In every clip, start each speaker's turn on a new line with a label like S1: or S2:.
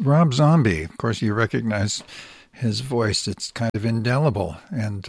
S1: Rob Zombie. Of course, you recognize his voice. It's kind of indelible. And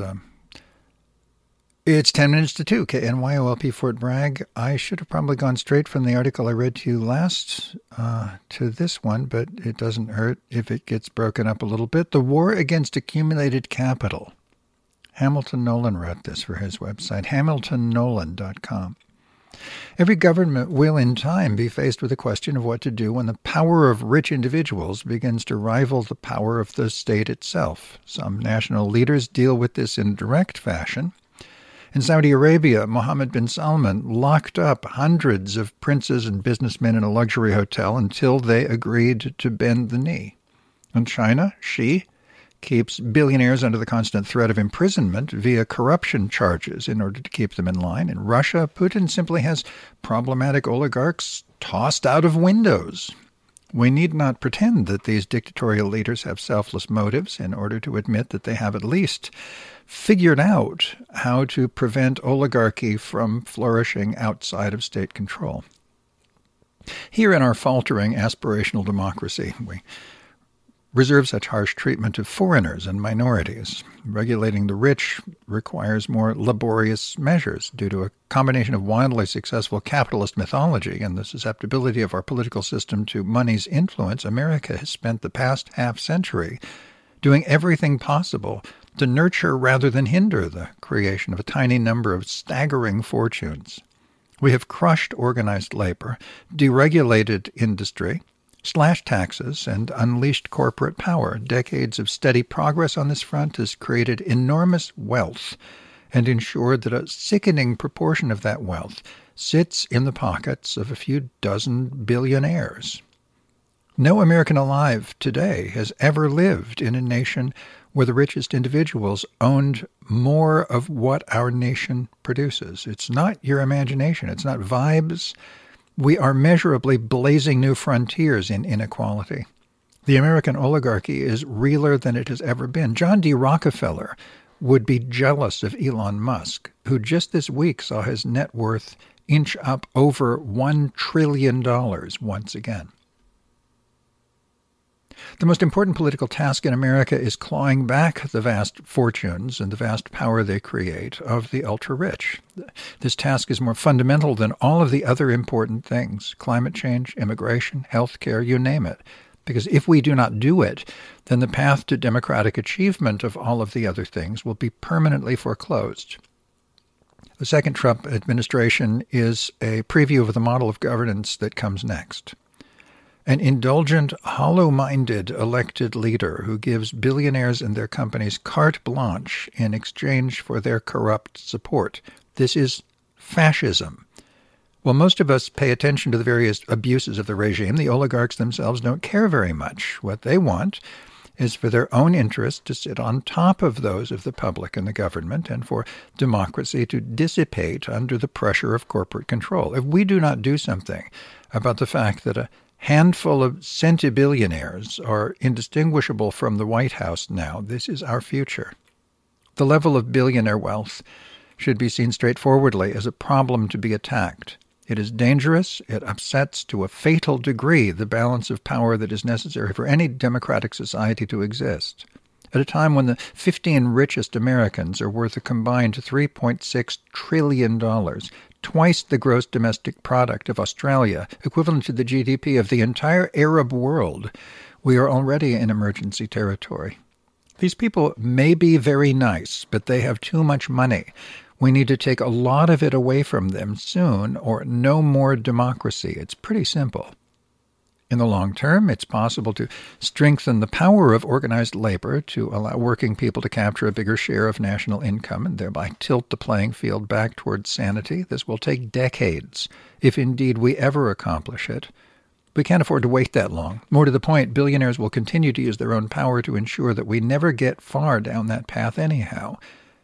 S1: it's 10 minutes to 2, KNYOLP Fort Bragg. I should have probably gone straight from the article I read to you last to this one, but it doesn't hurt if it gets broken up a little bit. The War Against Accumulated Capital. Hamilton Nolan wrote this for his website, hamiltonnolan.com. Every government will, in time, be faced with the question of what to do when the power of rich individuals begins to rival the power of the state itself. Some national leaders deal with this in direct fashion. In Saudi Arabia, Mohammed bin Salman locked up hundreds of princes and businessmen in a luxury hotel until they agreed to bend the knee. In China, Xi keeps billionaires under the constant threat of imprisonment via corruption charges in order to keep them in line. In Russia, Putin simply has problematic oligarchs tossed out of windows. We need not pretend that these dictatorial leaders have selfless motives in order to admit that they have at least figured out how to prevent oligarchy from flourishing outside of state control. Here in our faltering aspirational democracy, we reserve such harsh treatment of foreigners and minorities. Regulating the rich requires more laborious measures due to a combination of wildly successful capitalist mythology and the susceptibility of our political system to money's influence. America has spent the past half-century doing everything possible to nurture rather than hinder the creation of a tiny number of staggering fortunes. We have crushed organized labor, deregulated industry, slashed taxes, and unleashed corporate power. Decades of steady progress on this front has created enormous wealth and ensured that a sickening proportion of that wealth sits in the pockets of a few dozen billionaires. No American alive today has ever lived in a nation where the richest individuals owned more of what our nation produces. It's not your imagination. It's not vibes. We are measurably blazing new frontiers in inequality. The American oligarchy is realer than it has ever been. John D. Rockefeller would be jealous of Elon Musk, who just this week saw his net worth inch up over $1 trillion once again. The most important political task in America is clawing back the vast fortunes and the vast power they create of the ultra-rich. This task is more fundamental than all of the other important things, climate change, immigration, health care, you name it. Because if we do not do it, then the path to democratic achievement of all of the other things will be permanently foreclosed. The second Trump administration is a preview of the model of governance that comes next. An indulgent, hollow-minded elected leader who gives billionaires and their companies carte blanche in exchange for their corrupt support. This is fascism. While most of us pay attention to the various abuses of the regime, the oligarchs themselves don't care very much. What they want is for their own interests to sit on top of those of the public and the government, and for democracy to dissipate under the pressure of corporate control. If we do not do something about the fact that a handful of centibillionaires are indistinguishable from the White House now, this is our future. The level of billionaire wealth should be seen straightforwardly as a problem to be attacked. It is dangerous. It upsets to a fatal degree the balance of power that is necessary for any democratic society to exist. At a time when the 15 richest Americans are worth a combined $3.6 trillion, twice the gross domestic product of Australia, equivalent to the GDP of the entire Arab world, we are already in emergency territory. These people may be very nice, but they have too much money. We need to take a lot of it away from them soon, or no more democracy. It's pretty simple. In the long term, it's possible to strengthen the power of organized labor to allow working people to capture a bigger share of national income and thereby tilt the playing field back towards sanity. This will take decades, if indeed we ever accomplish it. We can't afford to wait that long. More to the point, billionaires will continue to use their own power to ensure that we never get far down that path anyhow.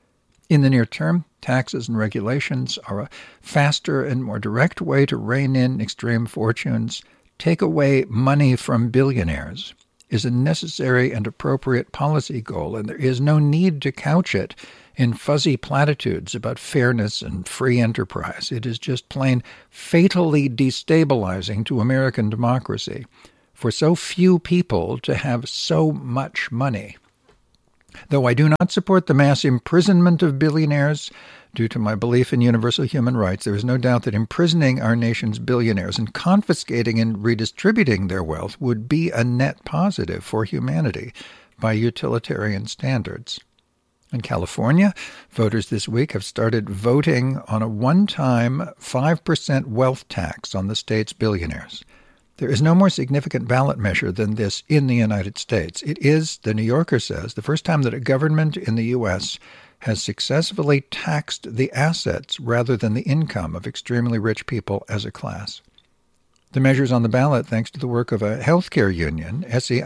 S1: In the near term, taxes and regulations are a faster and more direct way to rein in extreme fortunes. Take away money from billionaires is a necessary and appropriate policy goal, and there is no need to couch it in fuzzy platitudes about fairness and free enterprise. It is just plain fatally destabilizing to American democracy for so few people to have so much money. Though I do not support the mass imprisonment of billionaires, due to my belief in universal human rights, there is no doubt that imprisoning our nation's billionaires and confiscating and redistributing their wealth would be a net positive for humanity by utilitarian standards. In California, voters this week have started voting on a one-time 5% wealth tax on the state's billionaires. There is no more significant ballot measure than this in the United States. It is, the New Yorker says, the first time that a government in the U.S. has successfully taxed the assets rather than the income of extremely rich people as a class. The measure is on the ballot thanks to the work of a healthcare union,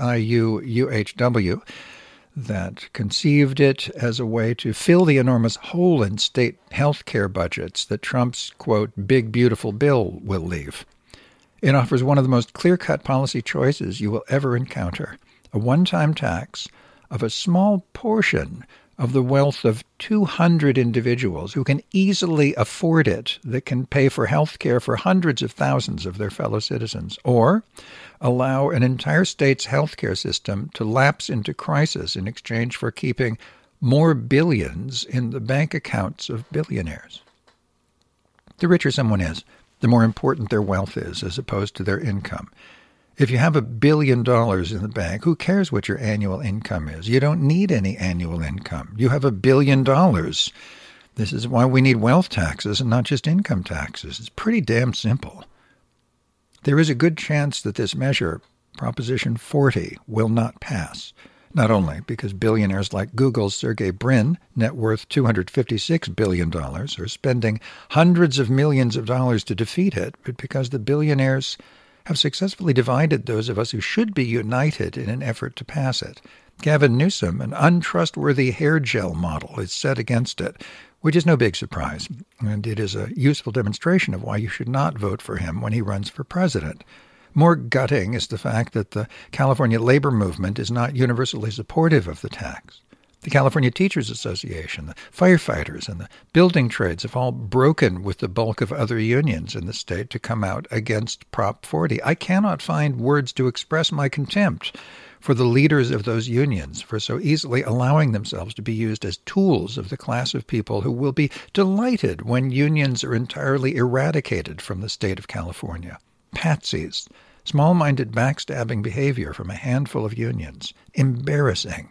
S1: SEIU-UHW, that conceived it as a way to fill the enormous hole in state healthcare budgets that Trump's, quote, big beautiful bill will leave. It offers one of the most clear-cut policy choices you will ever encounter, a one-time tax of a small portion of the wealth of 200 individuals who can easily afford it, that can pay for health care for hundreds of thousands of their fellow citizens, or allow an entire state's health care system to lapse into crisis in exchange for keeping more billions in the bank accounts of billionaires. The richer someone is, the more important their wealth is as opposed to their income. If you have $1 billion in the bank, who cares what your annual income is? You don't need any annual income. You have $1 billion. This is why we need wealth taxes and not just income taxes. It's pretty damn simple. There is a good chance that this measure, Proposition 40, will not pass. Not only because billionaires like Google's Sergey Brin, net worth $256 billion, are spending hundreds of millions of dollars to defeat it, but because the billionaires have successfully divided those of us who should be united in an effort to pass it. Gavin Newsom, an untrustworthy hair gel model, is set against it, which is no big surprise, and it is a useful demonstration of why you should not vote for him when he runs for president. More gutting is the fact that the California labor movement is not universally supportive of the tax. The California Teachers Association, the firefighters, and the building trades have all broken with the bulk of other unions in the state to come out against Prop 40. I cannot find words to express my contempt for the leaders of those unions for so easily allowing themselves to be used as tools of the class of people who will be delighted when unions are entirely eradicated from the state of California. Patsies, small-minded backstabbing behavior from a handful of unions. Embarrassing.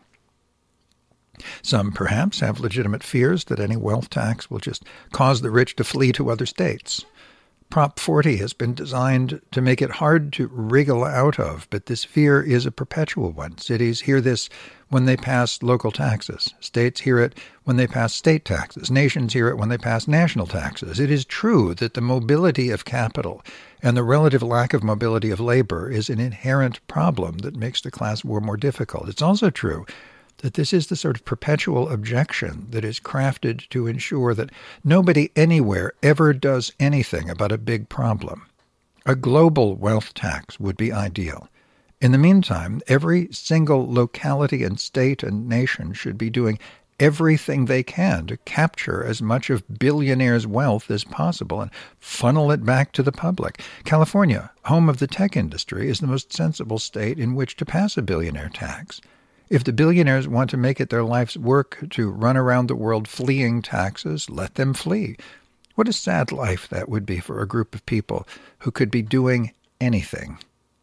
S1: Some, perhaps, have legitimate fears that any wealth tax will just cause the rich to flee to other states. Prop 40 has been designed to make it hard to wriggle out of, but this fear is a perpetual one. Cities hear this when they pass local taxes. States hear it when they pass state taxes. Nations hear it when they pass national taxes. It is true that the mobility of capital and the relative lack of mobility of labor is an inherent problem that makes the class war more difficult. It's also true that this is the sort of perpetual objection that is crafted to ensure that nobody anywhere ever does anything about a big problem. A global wealth tax would be ideal. In the meantime, every single locality and state and nation should be doing everything they can to capture as much of billionaires' wealth as possible and funnel it back to the public. California, home of the tech industry, is the most sensible state in which to pass a billionaire tax. If the billionaires want to make it their life's work to run around the world fleeing taxes, let them flee. What a sad life that would be for a group of people who could be doing anything.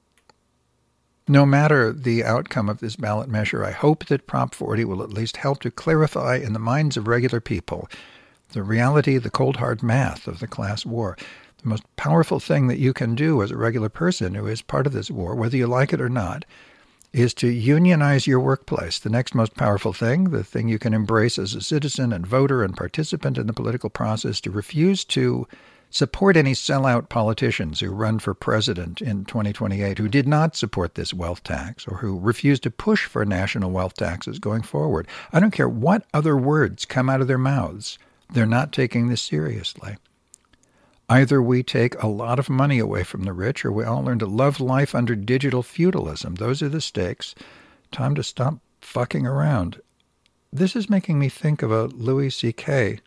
S1: No matter the outcome of this ballot measure, I hope that Prop 40 will at least help to clarify in the minds of regular people the reality, the cold hard math of the class war. The most powerful thing that you can do as a regular person who is part of this war, whether you like it or not, is to unionize your workplace. The next most powerful thing, the thing you can embrace as a citizen and voter and participant in the political process, to refuse to support any sellout politicians who run for president in 2028 who did not support this wealth tax or who refuse to push for national wealth taxes going forward. I don't care what other words come out of their mouths. They're not taking this seriously. Either we take a lot of money away from the rich, or we all learn to love life under digital feudalism. Those are the stakes. Time to stop fucking around. This is making me think of a Louis C.K.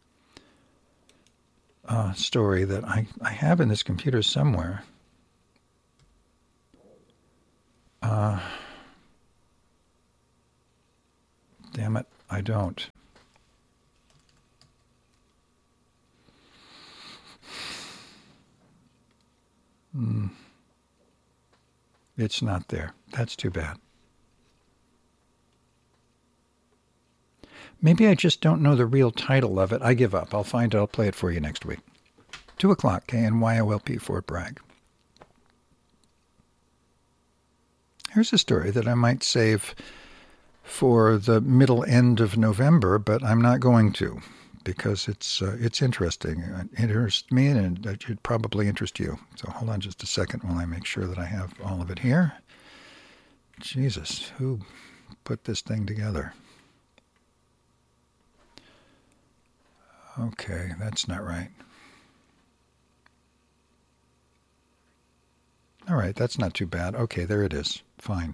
S1: Story that I have in this computer somewhere. Damn it, I don't. It's not there. That's too bad. Maybe I just don't know the real title of it. I give up. I'll find it. I'll play it for you next week. 2 o'clock, KNYOLP, Fort Bragg. Here's a story that I might save for the middle end of November, but I'm not going to because it's interesting. It interests me, and it should probably interest you. So hold on just a second while I make sure that I have all of it here. Jesus, who put this thing together? Okay, that's not right. All right, that's not too bad. Okay, there it is. Fine.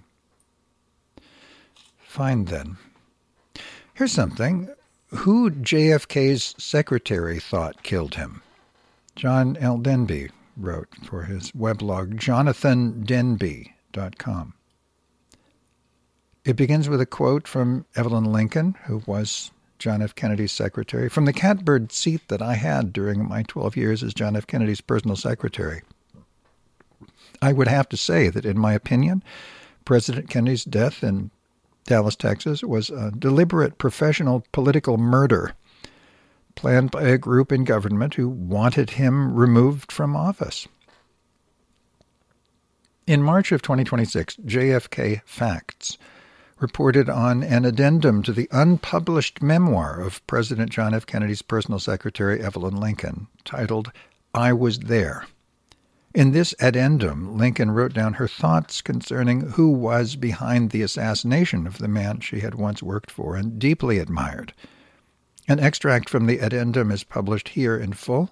S1: Fine then. Here's something. Who JFK's secretary thought killed him? John L. Denby wrote for his weblog, JonathanDenby.com. It begins with a quote from Evelyn Lincoln, who was John F. Kennedy's secretary, from the catbird seat that I had during my 12 years as John F. Kennedy's personal secretary. I would have to say that, in my opinion, President Kennedy's death in Dallas, Texas, was a deliberate professional political murder planned by a group in government who wanted him removed from office. In March of 2026, JFK Facts reported on an addendum to the unpublished memoir of President John F. Kennedy's personal secretary, Evelyn Lincoln, titled, I Was There. In this addendum, Lincoln wrote down her thoughts concerning who was behind the assassination of the man she had once worked for and deeply admired. An extract from the addendum is published here in full.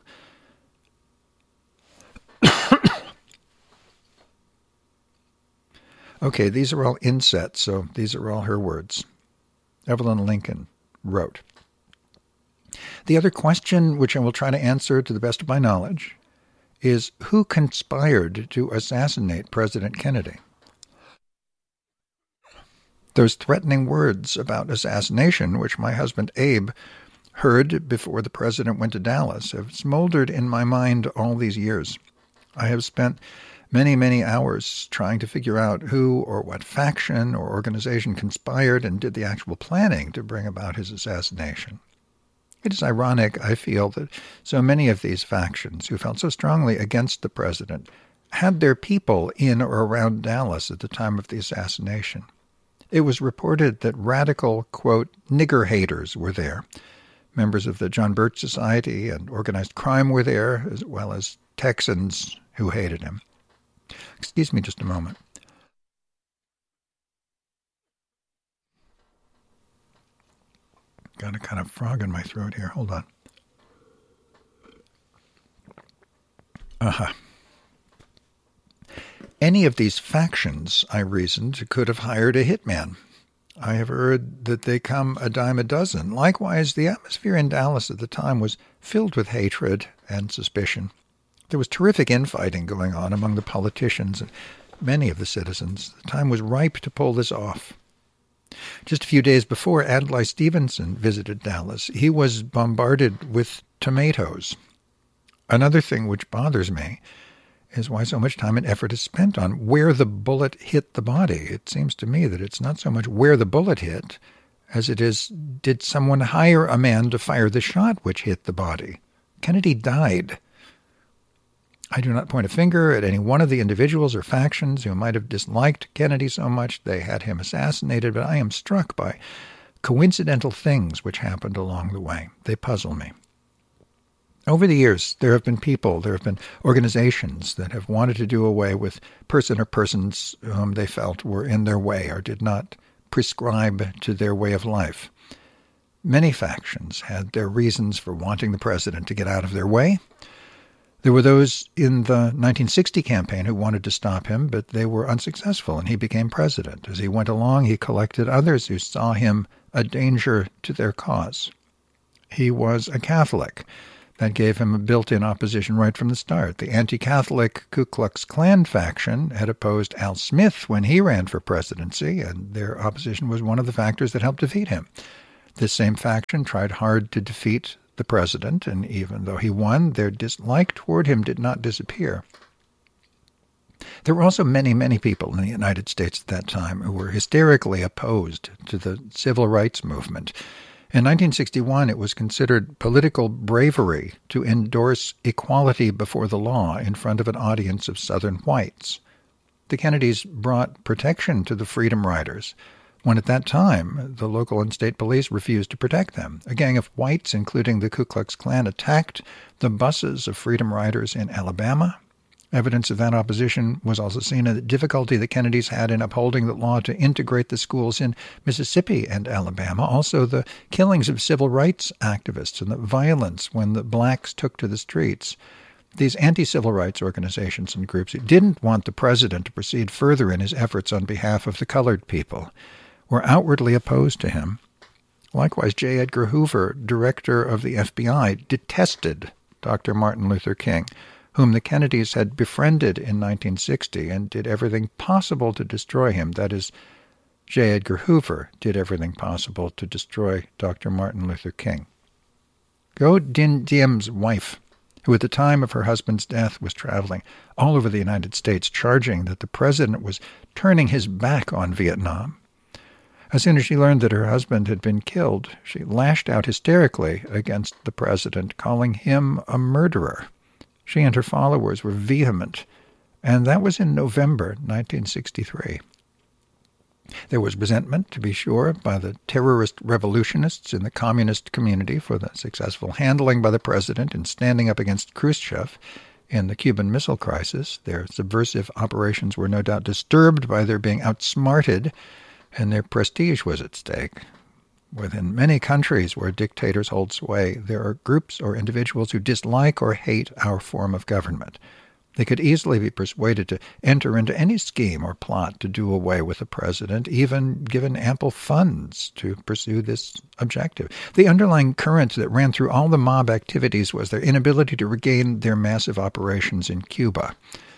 S1: Okay, these are all insets, so these are all her words. Evelyn Lincoln wrote, The other question, which I will try to answer to the best of my knowledge, is who conspired to assassinate President Kennedy? Those threatening words about assassination, which my husband Abe heard before the president went to Dallas, have smoldered in my mind all these years. I have spent many, many hours trying to figure out who or what faction or organization conspired and did the actual planning to bring about his assassination. It is ironic, I feel, that so many of these factions who felt so strongly against the president had their people in or around Dallas at the time of the assassination. It was reported that radical, quote, nigger haters were there. Members of the John Birch Society and organized crime were there, as well as Texans who hated him. Excuse me just a moment. Got a kind of frog in my throat here. Hold on. Any of these factions, I reasoned, could have hired a hitman. I have heard that they come a dime a dozen. Likewise, the atmosphere in Dallas at the time was filled with hatred and suspicion. There was terrific infighting going on among the politicians and many of the citizens. The time was ripe to pull this off. Just a few days before, Adlai Stevenson visited Dallas. He was bombarded with tomatoes. Another thing which bothers me is why so much time and effort is spent on where the bullet hit the body. It seems to me that it's not so much where the bullet hit as it is, did someone hire a man to fire the shot which hit the body? Kennedy died. I do not point a finger at any one of the individuals or factions who might have disliked Kennedy so much they had him assassinated, but I am struck by coincidental things which happened along the way. They puzzle me. Over the years, there have been people, there have been organizations that have wanted to do away with person or persons whom they felt were in their way or did not prescribe to their way of life. Many factions had their reasons for wanting the president to get out of their way. There were those in the 1960 campaign who wanted to stop him, but they were unsuccessful, and he became president. As he went along, he collected others who saw him a danger to their cause. He was a Catholic. That gave him a built-in opposition right from the start. The anti-Catholic Ku Klux Klan faction had opposed Al Smith when he ran for presidency, and their opposition was one of the factors that helped defeat him. This same faction tried hard to defeat the president, and even though he won, their dislike toward him did not disappear. There were also many, many people in the United States at that time who were hysterically opposed to the civil rights movement. In 1961, it was considered political bravery to endorse equality before the law in front of an audience of Southern whites. The Kennedys brought protection to the Freedom Riders, when at that time the local and state police refused to protect them. A gang of whites, including the Ku Klux Klan, attacked the buses of Freedom Riders in Alabama. Evidence of that opposition was also seen in the difficulty the Kennedys had in upholding the law to integrate the schools in Mississippi and Alabama. Also, the killings of civil rights activists and the violence when the blacks took to the streets. These anti-civil rights organizations and groups who didn't want the president to proceed further in his efforts on behalf of the colored people were outwardly opposed to him. Likewise, J. Edgar Hoover, director of the FBI, detested Dr. Martin Luther King, whom the Kennedys had befriended in 1960 and did everything possible to destroy him. That is, J. Edgar Hoover did everything possible to destroy Dr. Martin Luther King. Ngo Dinh Diem's wife, who at the time of her husband's death was traveling all over the United States charging that the president was turning his back on Vietnam, as soon as she learned that her husband had been killed, she lashed out hysterically against the president, calling him a murderer. She and her followers were vehement, and that was in November 1963. There was resentment, to be sure, by the terrorist revolutionists in the communist community for the successful handling by the president in standing up against Khrushchev in the Cuban Missile Crisis. Their subversive operations were no doubt disturbed by their being outsmarted, and their prestige was at stake. Within many countries where dictators hold sway, there are groups or individuals who dislike or hate our form of government. They could easily be persuaded to enter into any scheme or plot to do away with the president, even given ample funds to pursue this objective. The underlying current that ran through all the mob activities was their inability to regain their massive operations in Cuba.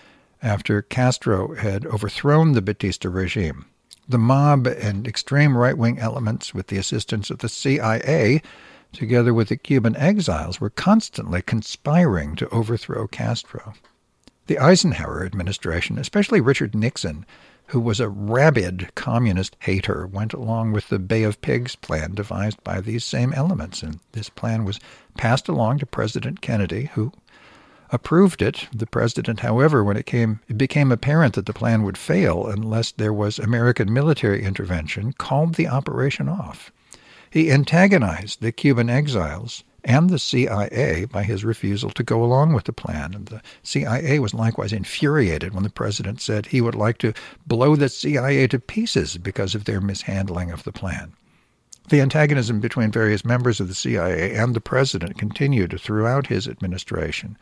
S1: After Castro had overthrown the Batista regime, the mob and extreme right-wing elements, with the assistance of the CIA, together with the Cuban exiles, were constantly conspiring to overthrow Castro. The Eisenhower administration, especially Richard Nixon, who was a rabid communist hater, went along with the Bay of Pigs plan devised by these same elements, and this plan was passed along to President Kennedy, who approved it. The president, however, when it became apparent that the plan would fail unless there was American military intervention, called the operation off. He antagonized the Cuban exiles and the CIA by his refusal to go along with the plan. And the CIA was likewise infuriated when the president said he would like to blow the CIA to pieces because of their mishandling of the plan. The antagonism between various members of the CIA and the president continued throughout his administration.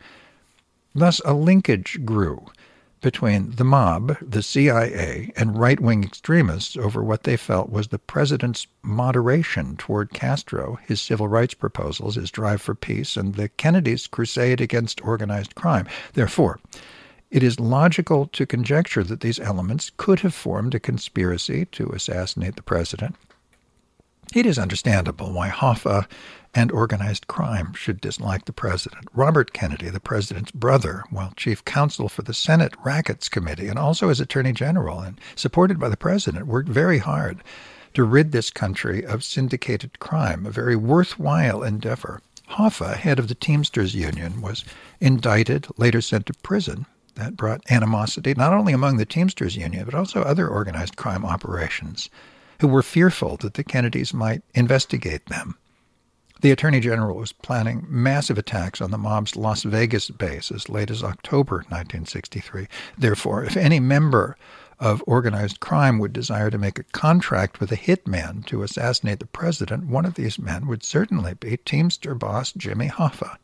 S1: Thus, a linkage grew between the mob, the CIA, and right-wing extremists over what they felt was the president's moderation toward Castro, his civil rights proposals, his drive for peace, and the Kennedys' crusade against organized crime. Therefore, it is logical to conjecture that these elements could have formed a conspiracy to assassinate the president. It is understandable why Hoffa and organized crime should dislike the president. Robert Kennedy, the president's brother, while chief counsel for the Senate Rackets Committee and also as attorney general and supported by the president, worked very hard to rid this country of syndicated crime, a very worthwhile endeavor. Hoffa, head of the Teamsters Union, was indicted, later sent to prison. That brought animosity not only among the Teamsters Union, but also other organized crime operations, who were fearful that the Kennedys might investigate them. The Attorney General was planning massive attacks on the mob's Las Vegas base as late as October 1963. Therefore, if any member of organized crime would desire to make a contract with a hitman to assassinate the president, one of these men would certainly be Teamster boss Jimmy Hoffa.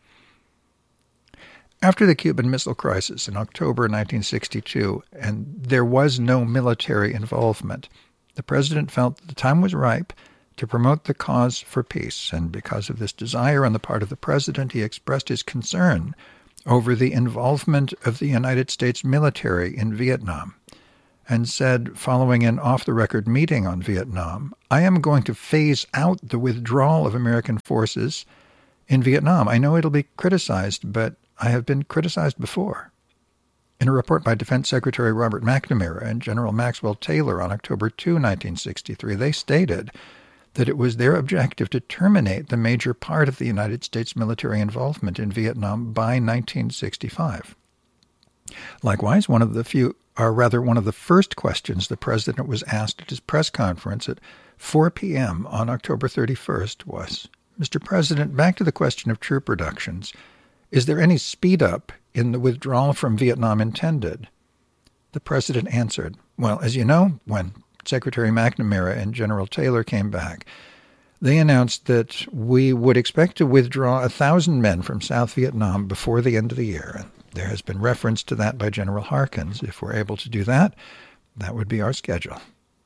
S1: After the Cuban Missile Crisis in October 1962, and there was no military involvement, the president felt that the time was ripe to promote the cause for peace, and because of this desire on the part of the president, he expressed his concern over the involvement of the United States military in Vietnam, and said, following an off-the-record meeting on Vietnam, "I am going to phase out the withdrawal of American forces in Vietnam. I know it'll be criticized, but I have been criticized before." In a report by Defense Secretary Robert McNamara and General Maxwell Taylor on October 2, 1963, they stated that it was their objective to terminate the major part of the United States military involvement in Vietnam by 1965. Likewise, one of the first questions the president was asked at his press conference at 4 p.m. on October 31st was, "Mr. President, back to the question of troop reductions. Is there any speed up in the withdrawal from Vietnam intended?" The president answered, "Well, as you know, when Secretary McNamara and General Taylor came back, they announced that we would expect to withdraw 1,000 men from South Vietnam before the end of the year. And there has been reference to that by General Harkins. If we're able to do that, that would be our schedule."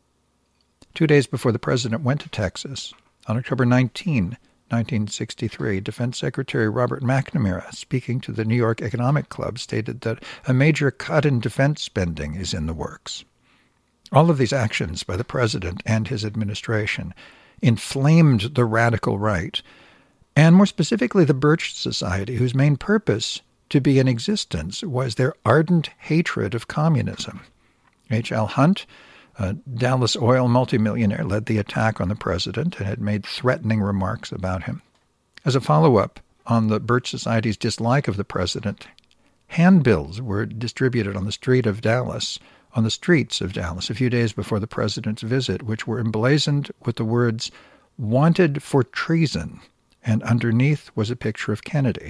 S1: 2 days before the president went to Texas, on October 19, 1963, Defense Secretary Robert McNamara, speaking to the New York Economic Club, stated that a major cut in defense spending is in the works. All of these actions by the president and his administration inflamed the radical right, and more specifically the Birch Society, whose main purpose to be in existence was their ardent hatred of communism. H.L. Hunt, a Dallas oil multimillionaire, led the attack on the president and had made threatening remarks about him. As a follow-up on the Birch Society's dislike of the president, handbills were distributed on the streets of Dallas a few days before the president's visit, which were emblazoned with the words, "Wanted for treason," and underneath was a picture of Kennedy.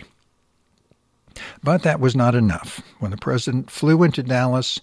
S1: But that was not enough. When the president flew into Dallas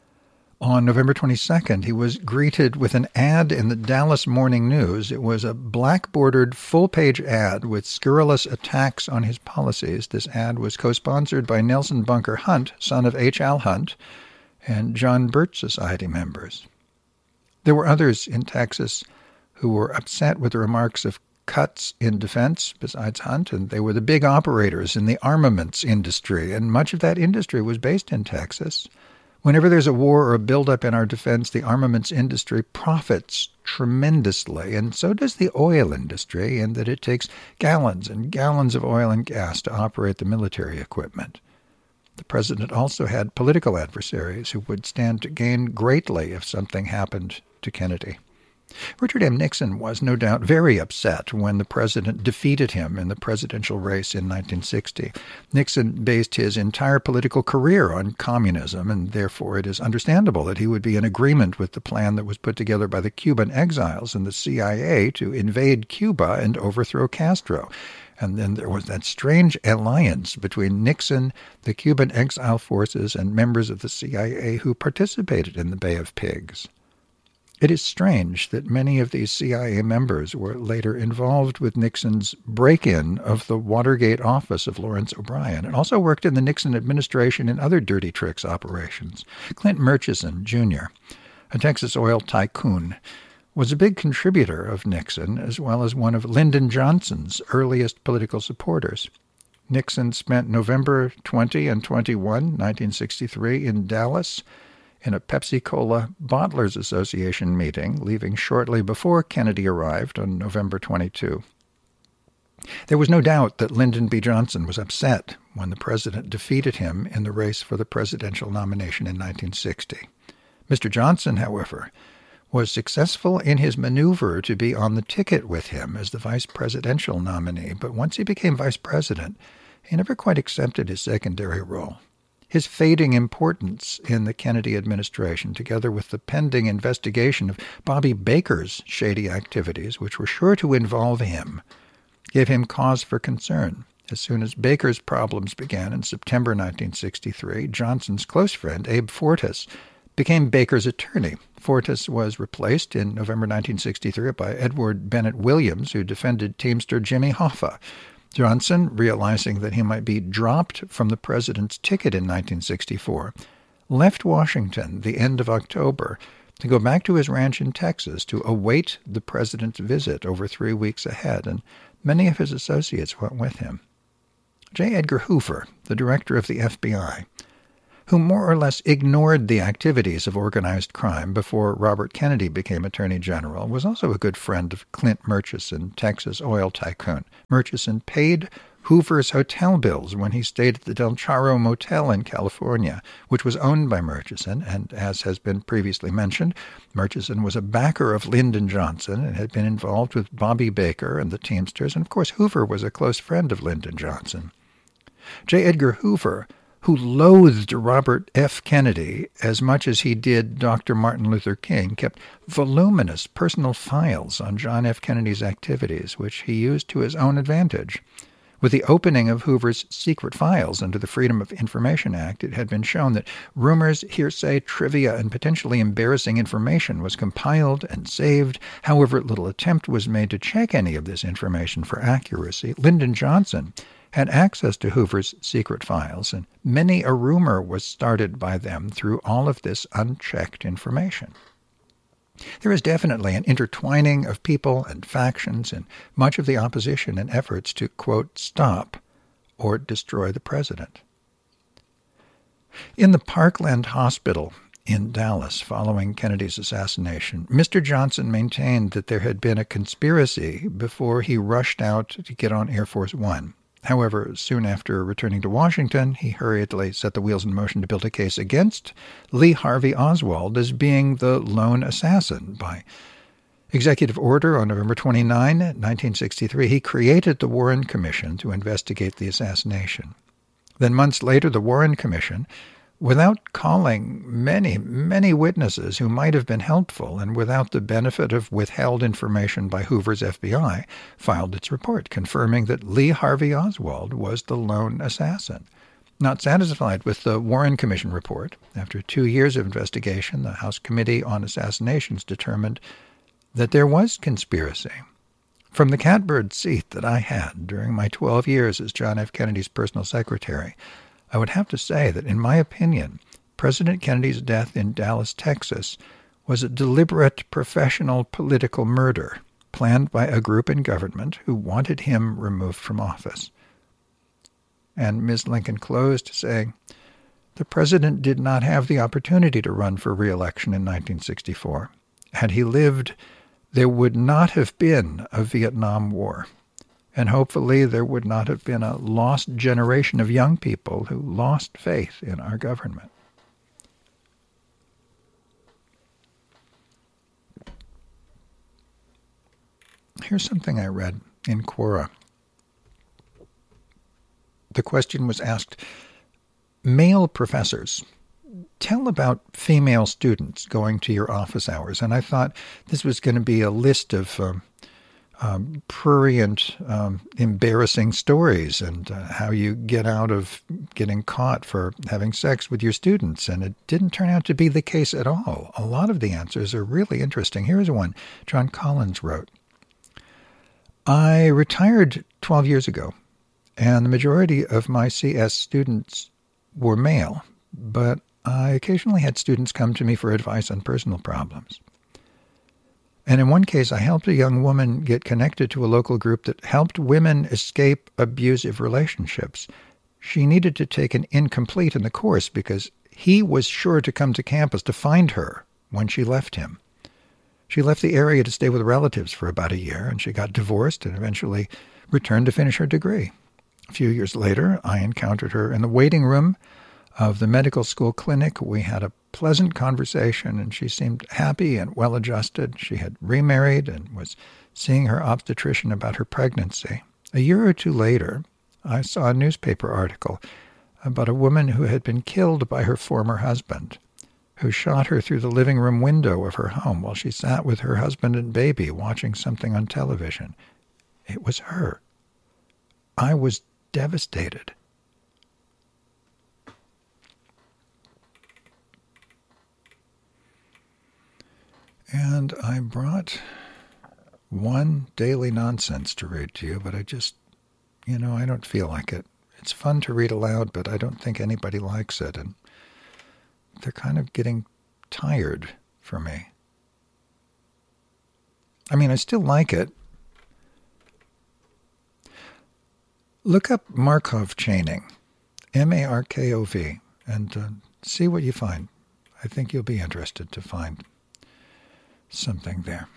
S1: on November 22nd, he was greeted with an ad in the Dallas Morning News. It was a black-bordered, full-page ad with scurrilous attacks on his policies. This ad was co-sponsored by Nelson Bunker Hunt, son of H.L. Hunt, and John Birch Society members. There were others in Texas who were upset with the remarks of cuts in defense besides Hunt, and they were the big operators in the armaments industry, and much of that industry was based in Texas. Whenever there's a war or a buildup in our defense, the armaments industry profits tremendously, and so does the oil industry, in that it takes gallons and gallons of oil and gas to operate the military equipment. The president also had political adversaries who would stand to gain greatly if something happened to Kennedy. Richard M. Nixon was no doubt very upset when the president defeated him in the presidential race in 1960. Nixon based his entire political career on communism, and therefore it is understandable that he would be in agreement with the plan that was put together by the Cuban exiles and the CIA to invade Cuba and overthrow Castro. And then there was that strange alliance between Nixon, the Cuban exile forces, and members of the CIA who participated in the Bay of Pigs. It is strange that many of these CIA members were later involved with Nixon's break-in of the Watergate office of Lawrence O'Brien, and also worked in the Nixon administration in other dirty tricks operations. Clint Murchison, Jr., a Texas oil tycoon, was a big contributor of Nixon, as well as one of Lyndon Johnson's earliest political supporters. Nixon spent November 20 and 21, 1963, in Dallas in a Pepsi-Cola Bottlers Association meeting, leaving shortly before Kennedy arrived on November 22. There was no doubt that Lyndon B. Johnson was upset when the president defeated him in the race for the presidential nomination in 1960. Mr. Johnson, however, was successful in his maneuver to be on the ticket with him as the vice presidential nominee, but once he became vice president, he never quite accepted his secondary role. His fading importance in the Kennedy administration, together with the pending investigation of Bobby Baker's shady activities, which were sure to involve him, gave him cause for concern. As soon as Baker's problems began in September 1963, Johnson's close friend, Abe Fortas, became Baker's attorney. Fortas was replaced in November 1963 by Edward Bennett Williams, who defended Teamster Jimmy Hoffa. Johnson, realizing that he might be dropped from the president's ticket in 1964, left Washington the end of October to go back to his ranch in Texas to await the president's visit over 3 weeks ahead, and many of his associates went with him. J. Edgar Hoover, the director of the FBI, who more or less ignored the activities of organized crime before Robert Kennedy became Attorney General, was also a good friend of Clint Murchison, Texas oil tycoon. Murchison paid Hoover's hotel bills when he stayed at the Del Charro Motel in California, which was owned by Murchison, and as has been previously mentioned, Murchison was a backer of Lyndon Johnson and had been involved with Bobby Baker and the Teamsters, and of course Hoover was a close friend of Lyndon Johnson. J. Edgar Hoover, who loathed Robert F. Kennedy as much as he did Dr. Martin Luther King, kept voluminous personal files on John F. Kennedy's activities, which he used to his own advantage. With the opening of Hoover's secret files under the Freedom of Information Act, it had been shown that rumors, hearsay, trivia, and potentially embarrassing information was compiled and saved. However little attempt was made to check any of this information for accuracy. Lyndon Johnson had access to Hoover's secret files, and many a rumor was started by them through all of this unchecked information. There is definitely an intertwining of people and factions in much of the opposition in efforts to, quote, stop or destroy the president. In the Parkland Hospital in Dallas following Kennedy's assassination, Mr. Johnson maintained that there had been a conspiracy before he rushed out to get on Air Force One. However, soon after returning to Washington, he hurriedly set the wheels in motion to build a case against Lee Harvey Oswald as being the lone assassin. By executive order on November 29, 1963, he created the Warren Commission to investigate the assassination. Then months later, the Warren Commission, without calling many witnesses who might have been helpful and without the benefit of withheld information by Hoover's FBI, filed its report confirming that Lee Harvey Oswald was the lone assassin. Not satisfied with the Warren Commission report, after 2 years of investigation, the House Committee on Assassinations determined that there was conspiracy. From the catbird seat that I had during my 12 years as John F. Kennedy's personal secretary, I would have to say that, in my opinion, President Kennedy's death in Dallas, Texas, was a deliberate professional political murder planned by a group in government who wanted him removed from office. And Ms. Lincoln closed saying, the president did not have the opportunity to run for re-election in 1964. Had he lived, there would not have been a Vietnam War. And hopefully there would not have been a lost generation of young people who lost faith in our government. Here's something I read in Quora. The question was asked, male professors, tell about female students going to your office hours. And I thought this was going to be a list of prurient, embarrassing stories and how you get out of getting caught for having sex with your students. And it didn't turn out to be the case at all. A lot of the answers are really interesting. Here's one John Collins wrote. I retired 12 years ago, and the majority of my CS students were male, but I occasionally had students come to me for advice on personal problems. And in one case, I helped a young woman get connected to a local group that helped women escape abusive relationships. She needed to take an incomplete in the course because he was sure to come to campus to find her when she left him. She left the area to stay with relatives for about a year, and she got divorced and eventually returned to finish her degree. A few years later, I encountered her in the waiting room of the medical school clinic. We had a pleasant conversation, and she seemed happy and well-adjusted. She had remarried and was seeing her obstetrician about her pregnancy. A year or two later, I saw a newspaper article about a woman who had been killed by her former husband, who shot her through the living room window of her home while she sat with her husband and baby watching something on television. It was her. I was devastated. And I brought one daily nonsense to read to you, but I just, I don't feel like it. It's fun to read aloud, but I don't think anybody likes it. And they're kind of getting tired for me. I mean, I still like it. Look up Markov chaining, Markov, and see what you find. I think you'll be interested to find something there.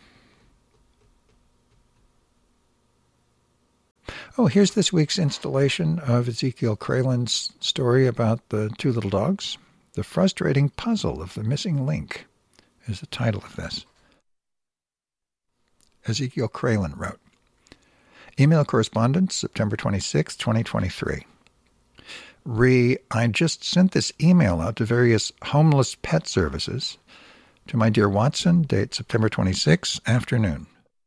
S1: Oh, here's this week's installation of Ezekiel Kralin's story about the two little dogs. The Frustrating Puzzle of the Missing Link is the title of this. Ezekiel Kralin wrote, Email correspondence, September 26, 2023. I just sent this email out to various homeless pet services. To my dear Watson, date September 26, afternoon.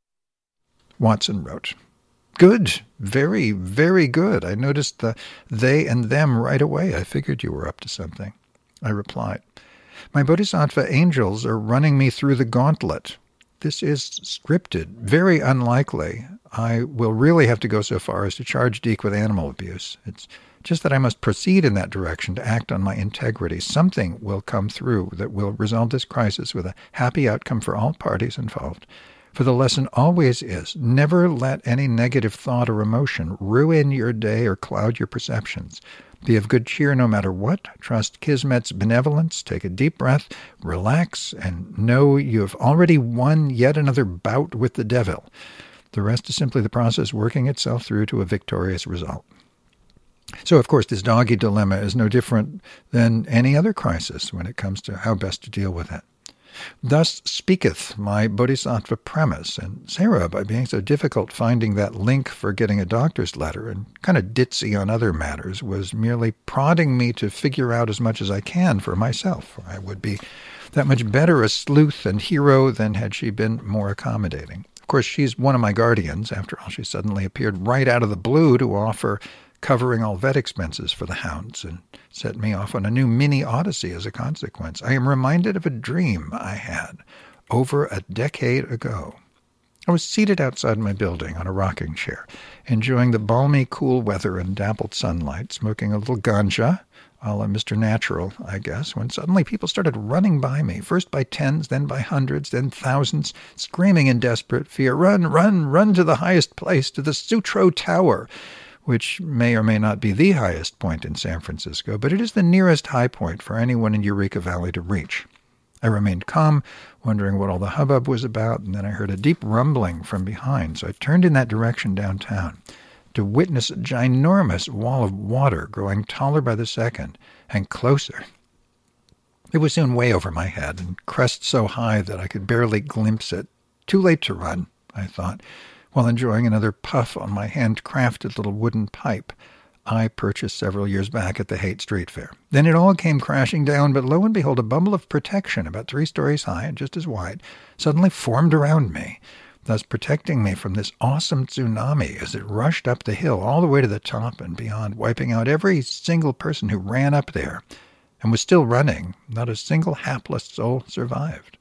S1: Watson wrote, Good. Very, very good. I noticed the they and them right away. I figured you were up to something. I replied, My Bodhisattva angels are running me through the gauntlet. This is scripted. Very unlikely. I will really have to go so far as to charge Deke with animal abuse. It's just that I must proceed in that direction to act on my integrity. Something will come through that will resolve this crisis with a happy outcome for all parties involved. For the lesson always is, never let any negative thought or emotion ruin your day or cloud your perceptions. Be of good cheer no matter what. Trust Kismet's benevolence. Take a deep breath, relax, and know you have already won yet another bout with the devil. The rest is simply the process working itself through to a victorious result. So, of course, this doggy dilemma is no different than any other crisis when it comes to how best to deal with it. Thus speaketh my bodhisattva premise, and Sarah, by being so difficult finding that link for getting a doctor's letter and kind of ditzy on other matters, was merely prodding me to figure out as much as I can for myself. I would be that much better a sleuth and hero than had she been more accommodating. Of course, she's one of my guardians. After all, she suddenly appeared right out of the blue to offer covering all vet expenses for the hounds and set me off on a new mini-odyssey as a consequence. I am reminded of a dream I had over a decade ago. I was seated outside my building on a rocking chair, enjoying the balmy, cool weather and dappled sunlight, smoking a little ganja, a la Mr. Natural, I guess, when suddenly people started running by me, first by tens, then by hundreds, then thousands, screaming in desperate fear, Run, run, run to the highest place, to the Sutro Tower, which may or may not be the highest point in San Francisco, but it is the nearest high point for anyone in Eureka Valley to reach. I remained calm, wondering what all the hubbub was about, and then I heard a deep rumbling from behind, so I turned in that direction downtown to witness a ginormous wall of water growing taller by the second and closer. It was soon way over my head and crest so high that I could barely glimpse it. Too late to run, I thought, while enjoying another puff on my handcrafted little wooden pipe I purchased several years back at the Haight Street Fair. Then it all came crashing down, but lo and behold, a bubble of protection about 3 stories high and just as wide suddenly formed around me, thus protecting me from this awesome tsunami as it rushed up the hill all the way to the top and beyond, wiping out every single person who ran up there and was still running. Not a single hapless soul survived.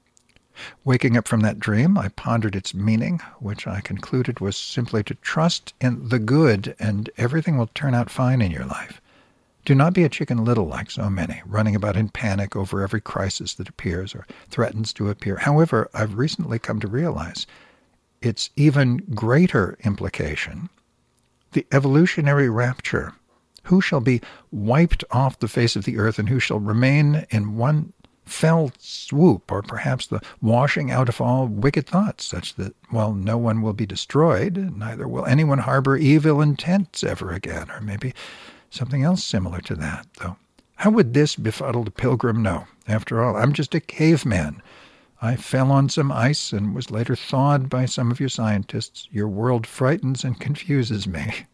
S1: Waking up from that dream, I pondered its meaning, which I concluded was simply to trust in the good and everything will turn out fine in your life. Do not be a Chicken Little like so many, running about in panic over every crisis that appears or threatens to appear. However, I've recently come to realize its even greater implication, the evolutionary rapture. Who shall be wiped off the face of the earth and who shall remain in one fell swoop, or perhaps the washing out of all wicked thoughts, such that, while no one will be destroyed, neither will anyone harbor evil intents ever again, or maybe something else similar to that, though. How would this befuddled pilgrim know? After all, I'm just a caveman. I fell on some ice and was later thawed by some of you scientists. Your world frightens and confuses me.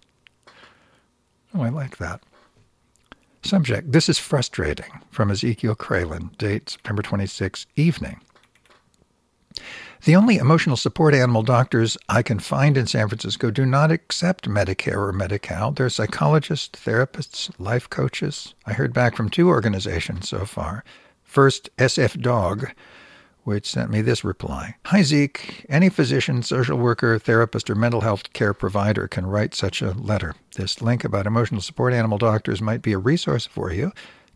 S1: Oh, I like that. Subject, this is frustrating, from Ezekiel Kralin, date September 26, evening. The only emotional support animal doctors I can find in San Francisco do not accept Medicare or Medi-Cal. They're psychologists, therapists, life coaches. I heard back from 2 organizations so far. First, SF Dog, which sent me this reply. Hi, Zeke. Any physician, social worker, therapist, or mental health care provider can write such a letter. This link about emotional support animal doctors might be a resource for you.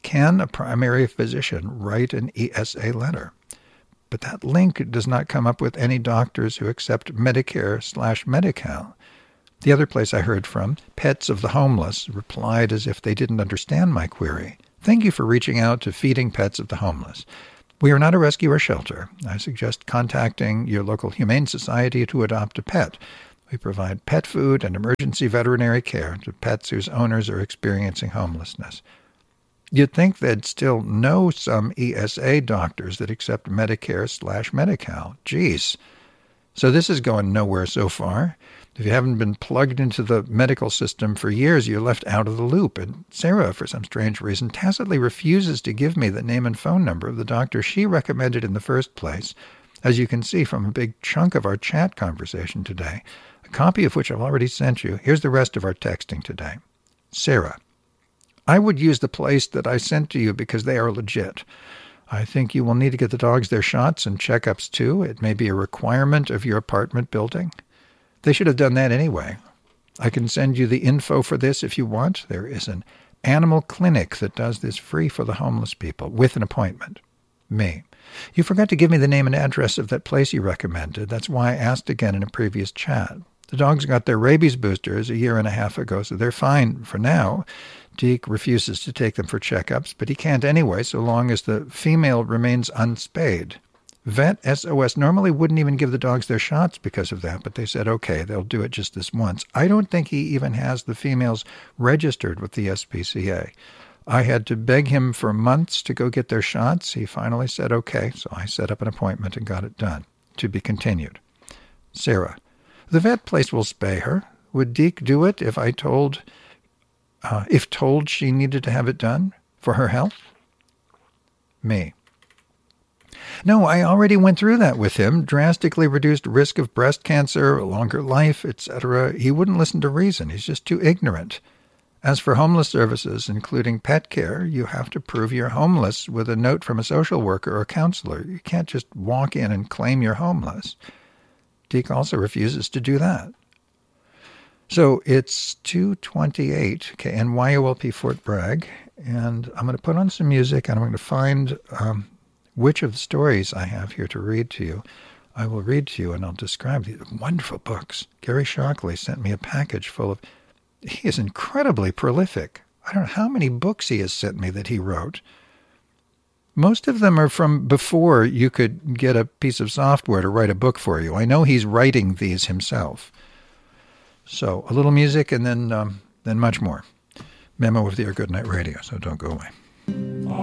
S1: Can a primary physician write an ESA letter? But that link does not come up with any doctors who accept Medicare/Medi-Cal. The other place I heard from, Pets of the Homeless, replied as if they didn't understand my query. Thank you for reaching out to Feeding Pets of the Homeless. We are not a rescue or shelter. I suggest contacting your local humane society to adopt a pet. We provide pet food and emergency veterinary care to pets whose owners are experiencing homelessness. You'd think they'd still know some ESA doctors that accept Medicare/Medi-Cal. Geez. So this is going nowhere so far. If you haven't been plugged into the medical system for years, you're left out of the loop. And Sarah, for some strange reason, tacitly refuses to give me the name and phone number of the doctor she recommended in the first place, as you can see from a big chunk of our chat conversation today, a copy of which I've already sent you. Here's the rest of our texting today. Sarah, I would use the place that I sent to you because they are legit. I think you will need to get the dogs their shots and checkups too. It may be a requirement of your apartment building. They should have done that anyway. I can send you the info for this if you want. There is an animal clinic that does this free for the homeless people with an appointment. Me. You forgot to give me the name and address of that place you recommended. That's why I asked again in a previous chat. The dogs got their rabies boosters a year and a half ago, so they're fine for now. Deke refuses to take them for checkups, but he can't anyway so long as the female remains unspayed. Vet SOS normally wouldn't even give the dogs their shots because of that, but they said, okay, they'll do it just this once. I don't think he even has the females registered with the SPCA. I had to beg him for months to go get their shots. He finally said, okay, so I set up an appointment and got it done. To be continued. Sarah, the vet place will spay her. Would Deke do it if told she needed to have it done for her health? Me. No, I already went through that with him. Drastically reduced risk of breast cancer, longer life, etc. He wouldn't listen to reason. He's just too ignorant. As for homeless services, including pet care, you have to prove you're homeless with a note from a social worker or counselor. You can't just walk in and claim you're homeless. Deke also refuses to do that. So it's 2:28, KNYOLP Fort Bragg, and I'm going to put on some music, and I'm going to find which of the stories I have here to read to you. I will read to you, and I'll describe these wonderful books. Gary Shockley sent me a package full of... He is incredibly prolific. I don't know how many books he has sent me that he wrote. Most of them are from before you could get a piece of software to write a book for you. I know he's writing these himself. So a little music and then much more. Memo of the Air Goodnight Radio, so don't go away.